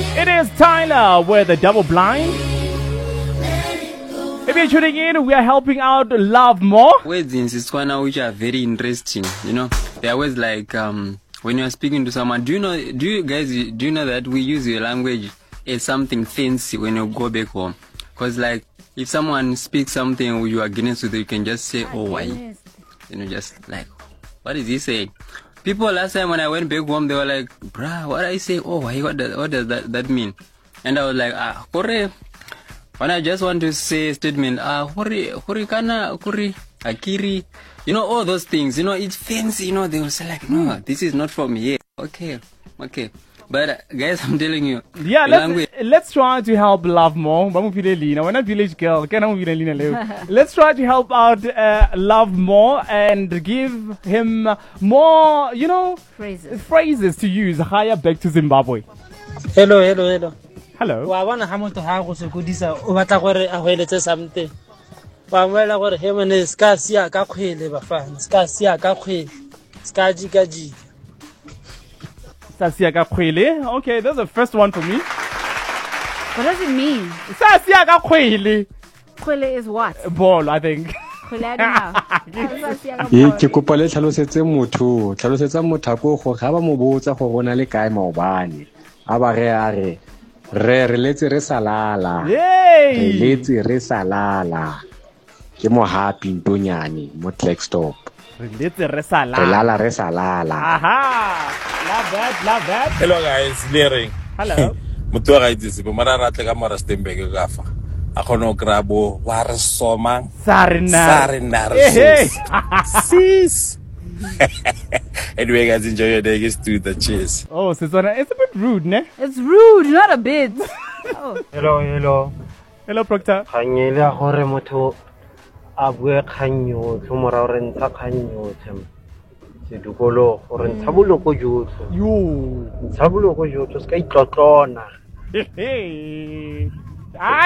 It is Tyler with the Double Blind. If you're tuning in, we are helping out Love More. Words in Setswana which are very interesting. You know, they're always like when you're speaking to someone. Do you know that we use your language as something fancy when you go back home? Because like if someone speaks something you are against with, you can just say, "Oh, why?" You know, just like, what is he saying? People last time when I went back home, they were like, "Bruh, what I say? Oh, why? What does that mean?" And I was like, "Kore." When I just want to say a statement, hori kana, kuri, akiri, you know, all those things, you know, it's fancy, you know, they will say like, "No, this is not from here." Okay. But guys, I'm telling you. Yeah, let's try to help Love More. We're not village girl. Let's try to help out Love More and give him more, you know, phrases to use. Higher back to Zimbabwe. Hello. Hello. Wa bona ha motho ha go sokodisa o batla gore a hoeletse something. Wa moela gore he mone ska sia ka kgwele ba fana. Ska sia ka kgwele. Ska jikaji. Sasia ka kgwele. Okay, that's the first one for me. What does it mean? Sasia ka kgwele. Kgwele is what? Ball, I think. Kgwele, I don't know. Ke kopa le tlhalosetse motho. Tlhalosetsa motho go ga ba mo botsa go bona le kae maobane. A ba re re letse re salala. Re letse re salala. Ke mo happy ntonyane mo Blackstop. Re letse re salala. Re lala re salala. Aha. Love that. Hello guys, Leering. Hello. Motho ga itse bo mara ratle ka mara Stembeke ka fa. A khono grabo wa re soma. Sarina. Sis. Anyway, guys, enjoy your day. Let's do the cheers. Oh, Setswana, it's a bit rude, ne? It's rude, not a bit. Oh. Hello. Hello, Proctor. Khanyele a gore motho a bue khanyo tsomora re ntsha khanyo tsem. Se dukolo gore ntsha boloko jutso. Yo. Ntsha boloko jutso ska itlotlona. Hey.